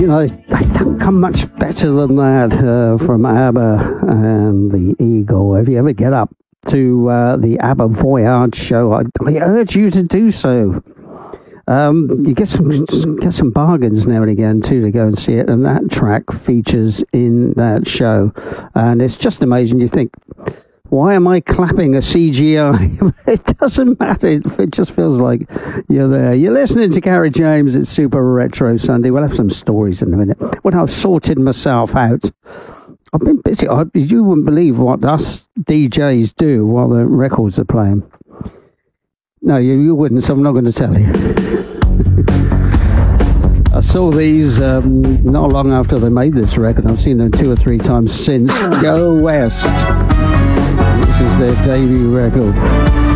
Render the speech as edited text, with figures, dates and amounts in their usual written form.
know, they don't come much better than that from ABBA and the Eagle. If you ever get up to the ABBA Voyage show, I urge you to do so. You get some bargains now and again too to go and see it, and that track features in that show, and it's just amazing. You think, why am I clapping a CGI? It doesn't matter. It just feels like you're there. You're listening to Gary James. It's Super Retro Sunday. We'll have some stories in a minute. When I've sorted myself out, I've been busy. You wouldn't believe what us DJs do while the records are playing. No, you wouldn't, so I'm not going to tell you. I saw these not long after they made this record. I've seen them 2 or 3 times since. Go West. This is their debut record.